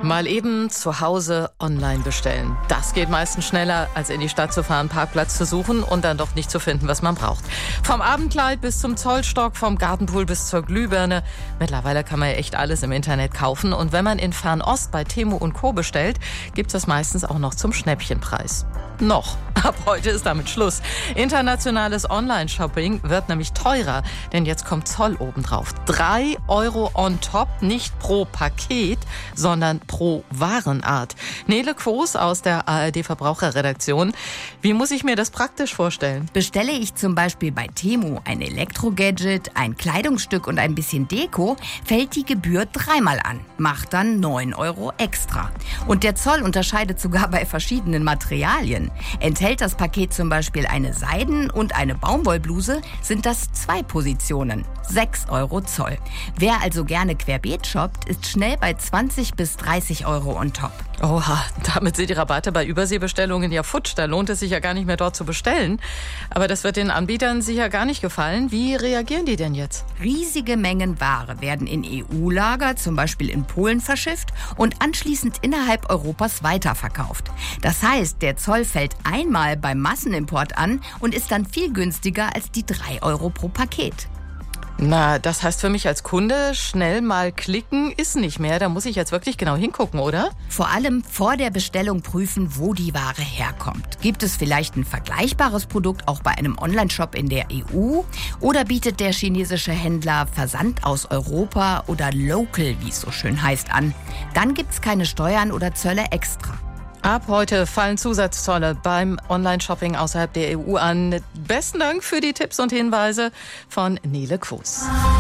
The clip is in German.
Mal eben zu Hause online bestellen. Das geht meistens schneller, als in die Stadt zu fahren, Parkplatz zu suchen und dann doch nicht zu finden, was man braucht. Vom Abendkleid bis zum Zollstock, vom Gartenpool bis zur Glühbirne. Mittlerweile kann man ja echt alles im Internet kaufen. Und wenn man in Fernost bei Temu und Co. bestellt, gibt's das meistens auch noch zum Schnäppchenpreis. Noch. Ab heute ist damit Schluss. Internationales Online-Shopping wird nämlich teurer, denn jetzt kommt Zoll obendrauf. 3 Euro on top, nicht pro Paket, sondern pro Warenart. Nele Quos aus der ARD-Verbraucherredaktion. Wie muss ich mir das praktisch vorstellen? Bestelle ich zum Beispiel bei Temu ein Elektro-Gadget, ein Kleidungsstück und ein bisschen Deko, fällt die Gebühr dreimal an, macht dann 9 Euro extra. Und der Zoll unterscheidet sogar bei verschiedenen Materialien. Enthält das Paket zum Beispiel eine Seiden- und eine Baumwollbluse, sind das 2 Positionen, 6 Euro Zoll. Wer also gerne querbeet shoppt, ist schnell bei 20 bis 30 Euro on top. Oha, damit sind die Rabatte bei Überseebestellungen ja futsch. Da lohnt es sich ja gar nicht mehr dort zu bestellen. Aber das wird den Anbietern sicher gar nicht gefallen. Wie reagieren die denn jetzt? Riesige Mengen Ware werden in EU-Lager, zum Beispiel in Polen, verschifft und anschließend innerhalb Europas weiterverkauft. Das heißt, der Zoll fällt einmal beim Massenimport an und ist dann viel günstiger als die 3 Euro pro Paket. Na, das heißt für mich als Kunde, schnell mal klicken ist nicht mehr. Da muss ich jetzt wirklich genau hingucken, oder? Vor allem vor der Bestellung prüfen, wo die Ware herkommt. Gibt es vielleicht ein vergleichbares Produkt auch bei einem Onlineshop in der EU? Oder bietet der chinesische Händler Versand aus Europa oder Local, wie es so schön heißt, an? Dann gibt's keine Steuern oder Zölle extra. Ab heute fallen Zusatzzölle beim Online-Shopping außerhalb der EU an. Besten Dank für die Tipps und Hinweise von Nele Quos.